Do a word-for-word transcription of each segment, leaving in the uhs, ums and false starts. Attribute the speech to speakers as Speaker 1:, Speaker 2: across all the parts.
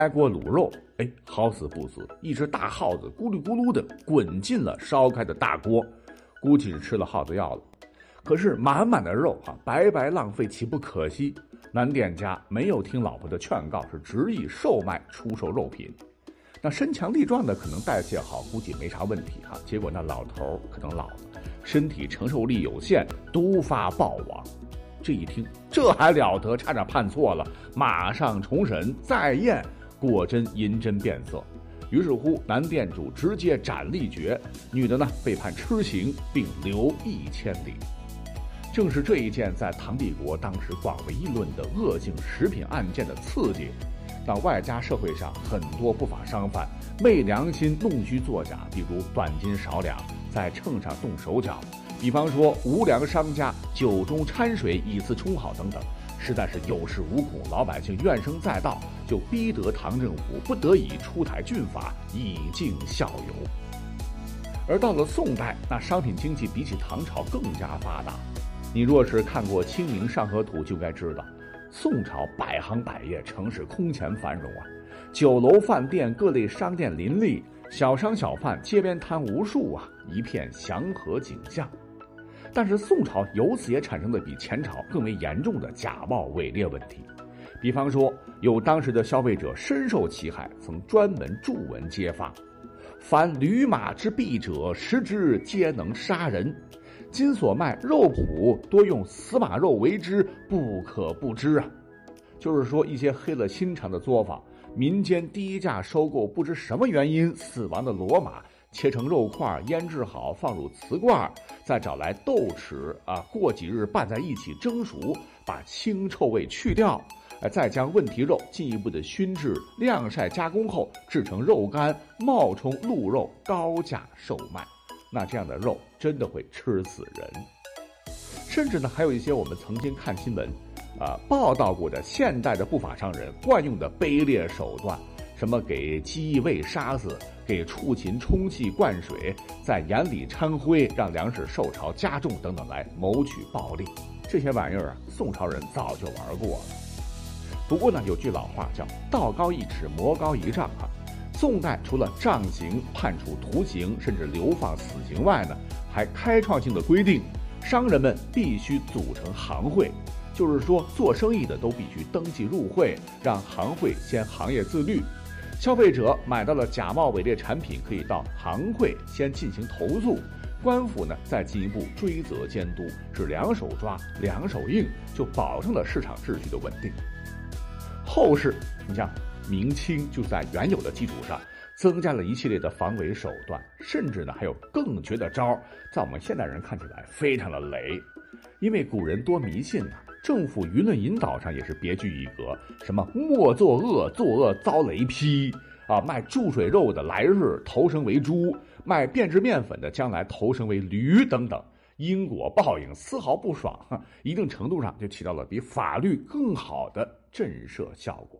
Speaker 1: 开锅卤肉，哎，好死不死，一只大耗子咕噜咕噜的滚进了烧开的大锅，估计是吃了耗子药了。可是满满的肉啊，白白浪费岂不可惜？男店家没有听老婆的劝告，是执意售卖出售肉品。那身强力壮的可能代谢好，估计没啥问题哈。结果那老头可能老了，身体承受力有限，毒发暴亡。这一听，这还了得，差点判错了，马上重审再验。果真银针变色，于是乎男店主直接斩立决，女的呢被判吃刑并流一千里。正是这一件在唐帝国当时广为议论的恶性食品案件的刺激，让外加社会上很多不法商贩昧良心弄虚作假，比如短斤少两，在秤上动手脚，比方说无良商家酒中掺水以次充好等等，实在是有恃无恐，老百姓怨声载道，就逼得唐政府不得已出台郡法以儆效尤。而到了宋代，那商品经济比起唐朝更加发达。你若是看过《清明上河图》，就该知道，宋朝百行百业，城市空前繁荣啊，酒楼饭店各类商店林立，小商小贩街边摊无数啊，一片祥和景象。但是宋朝由此也产生了比前朝更为严重的假冒伪劣问题。比方说，有当时的消费者深受其害，曾专门著文揭发：凡驴马之弊者，食之皆能杀人。今所卖肉脯多用死马肉为之，不可不知啊！就是说一些黑了心肠的作坊，民间低价收购不知什么原因死亡的骡马，切成肉块，腌制好，放入瓷罐，再找来豆豉啊，过几日拌在一起蒸熟，把腥臭味去掉，再将问题肉进一步的熏制、晾晒、加工后，制成肉干，冒充鹿肉，高价售卖。那这样的肉真的会吃死人。甚至呢，还有一些我们曾经看新闻啊、呃、报道过的现代的不法商人惯用的卑劣手段，什么给鸡喂杀死，给畜禽充气灌水，在盐里掺灰，让粮食受潮加重等等，来谋取暴利。这些玩意儿啊，宋朝人早就玩过了。不过呢，有句老话叫道高一尺，魔高一丈啊。宋代除了杖刑、判处徒刑甚至流放死刑外呢，还开创性的规定，商人们必须组成行会，就是说做生意的都必须登记入会，让行会先行业自律。消费者买到了假冒伪劣产品，可以到行会先进行投诉，官府呢再进一步追责监督，是两手抓两手硬，就保证了市场秩序的稳定。后世你像明清就在原有的基础上增加了一系列的防伪手段，甚至呢还有更绝的招，在我们现代人看起来非常的雷。因为古人多迷信啊，政府舆论引导上也是别具一格，什么莫作恶，作恶遭雷劈啊，卖注水肉的来日投生为猪，卖变质面粉的将来投生为驴等等，因果报应丝毫不爽，一定程度上就起到了比法律更好的震慑效果。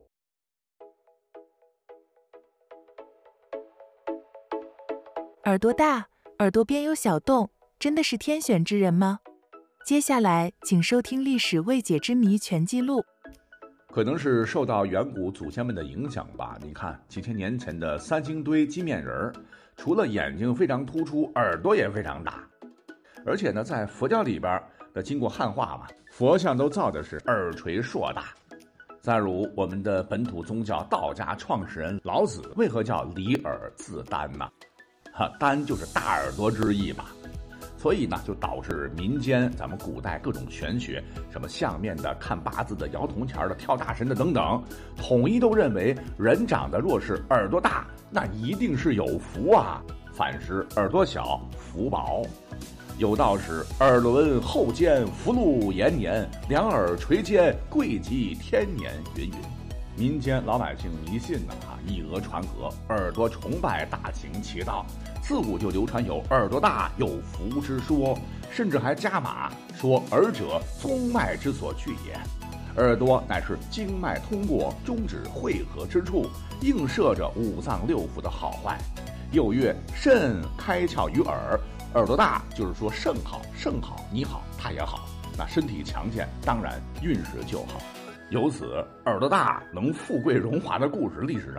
Speaker 2: 耳朵大，耳朵边有小洞，真的是天选之人吗？接下来请收听《历史未解之谜全记录》。
Speaker 1: 可能是受到远古祖先们的影响吧，你看几千年前的三星堆鸡面人，除了眼睛非常突出，耳朵也非常大。而且呢，在佛教里边的经过汉化嘛，佛像都造的是耳垂硕大。再如我们的本土宗教道家创始人老子，为何叫离耳自丹呢？哈，丹就是大耳朵之意嘛。所以呢，就导致民间咱们古代各种玄学，什么相面的、看八字的、摇铜钱的、跳大神的等等，统一都认为人长得若是耳朵大，那一定是有福啊；反之耳朵小，福薄。有道是耳轮后尖，福禄延年，两耳垂肩，贵极天年，云云。民间老百姓迷信呢、啊，以讹传讹，耳朵崇拜大行其道，自古就流传有耳朵大有福之说，甚至还加码说耳者宗脉之所聚也，耳朵乃是经脉通过、中指汇合之处，映射着五脏六腑的好坏。又曰肾开窍于耳，耳朵大就是说肾好，肾好你好他也好，那身体强健，当然运势就好。由此耳朵大能富贵荣华的故事历史上